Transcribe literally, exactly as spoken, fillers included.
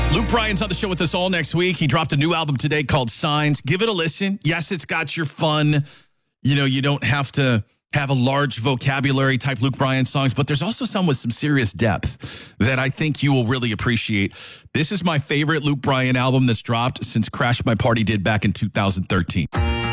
Luke Bryan's on the show with us all next week. He dropped a new album today called Signs. Give it a listen. Yes, it's got your fun. You know, you don't have to have a large vocabulary type Luke Bryan songs, but there's also some with some serious depth that I think you will really appreciate. This is my favorite Luke Bryan album that's dropped since Crash My Party did back in two thousand thirteen.